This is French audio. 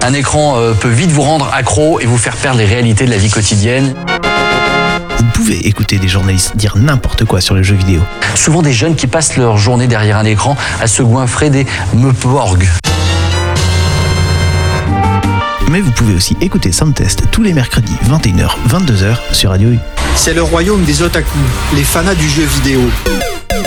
Un écran peut vite vous rendre accro et vous faire perdre les réalités de la vie quotidienne. Vous pouvez écouter des journalistes dire n'importe quoi sur les jeux vidéo. Souvent des jeunes qui passent leur journée derrière un écran à se goinfrer des meuporgs. Mais vous pouvez aussi écouter Soundtest tous les mercredis 21h, 22h sur Radio U. C'est le royaume des otaku, les fanas du jeu vidéo.